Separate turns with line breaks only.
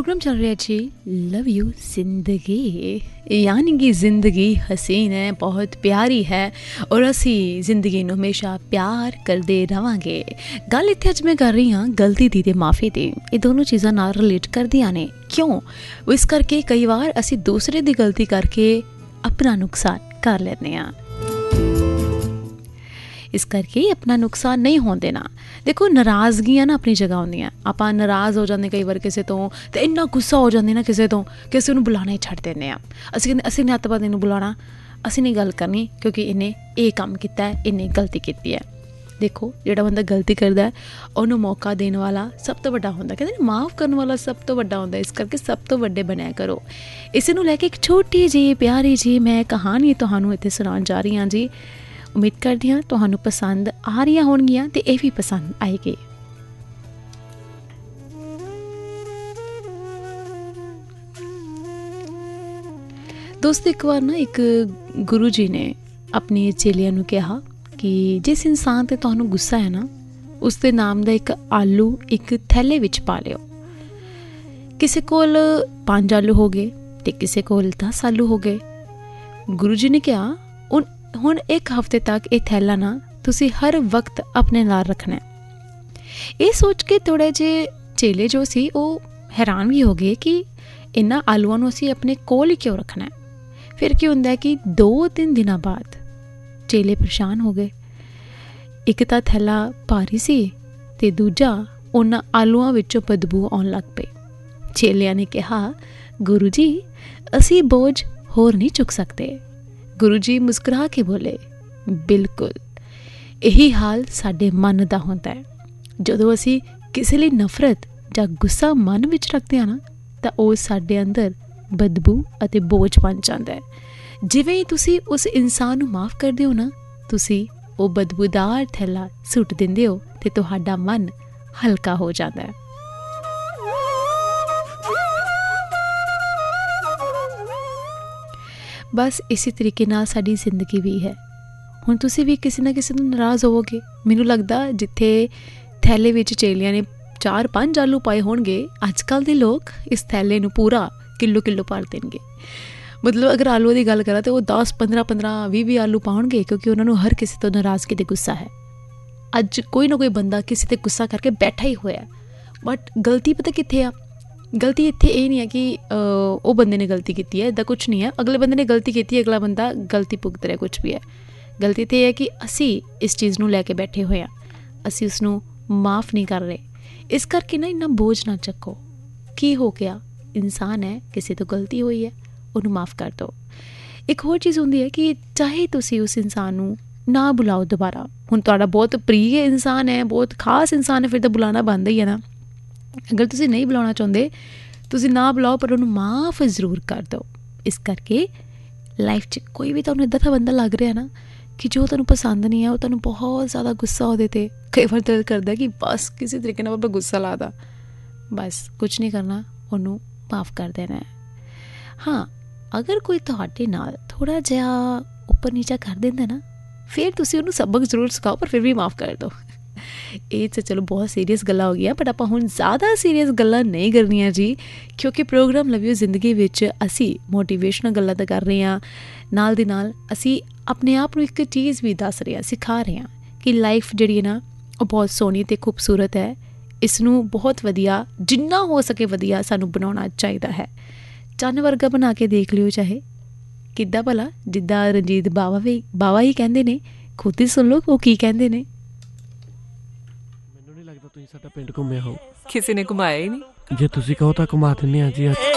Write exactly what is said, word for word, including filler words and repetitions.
Programme चल रहा जी love you जिंदगी, यानी कि जिंदगी हसीन है, बहुत प्यारी है और असी जिंदगी नूं हमेशा प्यार करते रहांगे। गल इत्थे अज मैं कर रही हाँ गलती दी ते माफ़ी दी। ये दोनों चीज़ां नाल रिलेट करदियां ने। क्यों? इस करके कई बार असी दूसरे दी गलती करके अपना नुकसान कर लैंदे आं। इस करके अपना नुकसान नहीं होने देना। देखो नाराज़गियाँ ना अपनी जगह होंदियां। आपां नाराज़ हो जाते कई बार किसी तो तो इन्ना गुस्सा हो जाते ना किसी तो कि असीं उहनूं बुलाना ही छड्ड दिंदे आं। असीं कहंदे असीं नहीं अत्त इहनूं बुलाना, असीं नहीं गल करनी क्योंकि इन्हें ये काम किया है, इन्हें गलती की है। देखो जिहड़ा बंदा गलती करता है उन्होंने मौका देने वाला सब तो वड्डा होंदा, कहते माफ़ करने वाला सब तो वड्डा होंदा। इस करके सब तो वड्डे बनिया करो। इस नूं लैके एक छोटी जी प्यारी जी मैं कहानी तुहानूं इत्थे सुणाउण जा रही हाँ जी। उम्मीद करती हाँ तुहानूं पसंद आ रही होणगियां ते ये भी पसंद आएगी। दोस्त एक बार ना एक गुरु जी ने अपने चेलियां नूं कहा कि जिस इंसान ते तुहानूं गुस्सा है ना उसके नाम दा एक आलू एक थैले विच पा लिओ। किसी कोल पांच आलू हो गए ते किसी कोल दस आलू हो गए। गुरु जी ने कहा उन हुण एक हफ्ते तक ये थैला ना तुसी हर वक्त अपने नाल रखना है। ये सोच के थोड़े जे चेले जो सी वो हैरान भी हो गए कि इन्हां आलूआं नूं असीं अपने कोल ही क्यों रखना है। फिर की हुंदा है कि दो तीन दिनों बाद चेले परेशान हो गए। एक तां थैला भारी सी ते दूजा उन्हां आलूआं विचों बदबू आउण लग पई। चेलियां ने कहा गुरु जी असीं बोझ होर नहीं चुक सकते। गुरु जी मुस्कुरा के बोले बिल्कुल यही हाल साडे मन दा होंदा है। जदों असीं किसी लई नफरत जां गुस्सा मन विच रखदे हां ना तां ओह साडे अंदर बदबू अते बोझ बन जांदा है। जिवें ही तुसीं उस इंसान नूं माफ़ करदे हो ना तुसीं ओह बदबूदार थैला सुੱਟ दिंदे हो ते तुहाडा मन हल्का हो जाता है। बस इसी तरीके नाल साडी जिंदगी भी है। हुण तुसीं भी किसी ना किसी नूं नाराज़ होवोगे। मैनूं लगदा जिथे थैले विच चेलियां ने चार पंज आलू पाए होणगे अजकल दे लोग इस थैले नूं पूरा किलो किलो भर देणगे। मतलब अगर आलूआं दी गल करां तो वो दस पंद्रह पंद्रह भी भी आलू पाउणगे क्योंकि उन्हां नूं हर किसी तो नाराज़गी ते गुस्सा है। अज कोई ना कोई बंदा किसी ते गुस्सा करके बैठा ही होया। बट गलती पता कित्थे आ? गलती इत्थे ये नहीं है कि वो बंदे ने गलती की है, इदा कुछ नहीं है। अगले बंदे ने गलती की, अगला बंदा गलती भुगत रहा कुछ भी है। गलती तो यह है कि असी इस चीज़ नूं लैके बैठे हुए हैं, असी उसनूं माफ़ नहीं कर रहे। इस करके ना इन्ना बोझ ना चको। की हो गया इंसान है, किसी तो गलती हुई है उन्होंने माफ़ कर दो। एक होर चीज़ होंदी है कि चाहे तुसी उस इंसान नूं ना बुलाओ दोबारा। हुण तुहाडा बहुत प्रिय इंसान है, बहुत खास इंसान है, फिर तो बुलाना बनदा ही है ना। अगर तुसी नहीं बुलाना चाहते तुसी ना बुलाओ पर उन्होंने माफ़ ज़रूर कर दो। इस करके लाइफ च कोई भी तुहानूं इदां दा बंदा लग रहा है ना कि जो तुहानूं पसंद नहीं है, वो तुहानूं बहुत ज़्यादा गुस्सा हो देते, कई बार दिल करता कि बस किसी तरीके नाल गुस्सा ला दा, बस कुछ नहीं करना, उन्होंने माफ़ कर देना है। हाँ अगर कोई तुहाडे नाल थोड़ा जिहा उपर नीचा कर देंदा ना फिर तुसी उन्होंने सबक जरूर सिखाओ पर फिर भी माफ़ कर दो। ये तो चलो बहुत सीरीयस गल्लां हो गई, बट आपां हुण ज़्यादा सीरीयस गल्लां नहीं करनियां जी, क्योंकि प्रोग्राम लव यू जिंदगी विच असी मोटिवेशनल गल्लां तो कर रहे हैं, नाल दी नाल असी अपने आप नूं एक चीज़ भी दस रहे हैं, सिखा रहे हैं कि लाइफ जिहड़ी है ना वो बहुत सोहनी ते खूबसूरत है। इसनूं बहुत वधिया जिन्ना हो सके वधिया सानूं बनाउणा चाहीदा है। चन्न वर्गा बना के देख लिओ, चाहे किद्दां भला जिद्दां रंजीत बावा भी बावा ही कहंदे ने, खुद ही सुन लो वो की कहंदे ने।
ਮੈਨੂੰ ਨਹੀਂ ਲੱਗਦਾ ਤੁਸੀਂ ਸਾਡਾ ਪਿੰਡ ਘੁੰਮਿਆ ਹੋ।
ਕਿਸੇ ਨੇ ਘੁਮਾਇਆ ਹੀ ਨਹੀਂ।
ਜੇ ਤੁਸੀਂ ਕਹੋ ਤਾਂ ਘੁਮਾ ਦਿੰਦੇ ਆ ਜੀ।